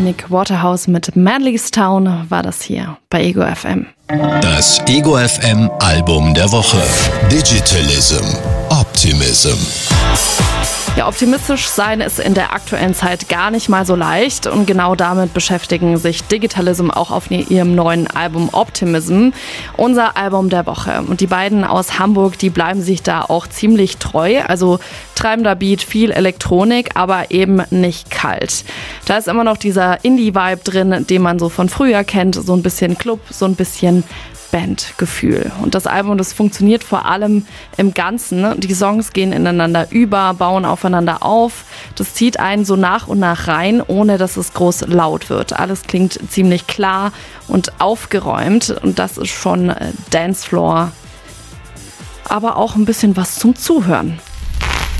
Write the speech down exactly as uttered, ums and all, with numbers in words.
Nick Waterhouse mit Manly's Town war das hier bei Ego F M. Das Ego F M Album der Woche. Digitalism. Optimism. Ja, optimistisch sein ist in der aktuellen Zeit gar nicht mal so leicht und genau damit beschäftigen sich Digitalism auch auf ihrem neuen Album Optimism, unser Album der Woche. Und die beiden aus Hamburg, die bleiben sich da auch ziemlich treu, also treibender Beat, viel Elektronik, aber eben nicht kalt. Da ist immer noch dieser Indie-Vibe drin, den man so von früher kennt, so ein bisschen Club, so ein bisschen Bandgefühl. Und das Album, das funktioniert vor allem im Ganzen. Die Songs gehen ineinander über, bauen aufeinander auf. Das zieht einen so nach und nach rein, ohne dass es groß laut wird. Alles klingt ziemlich klar und aufgeräumt und das ist schon Dancefloor. Aber auch ein bisschen was zum Zuhören.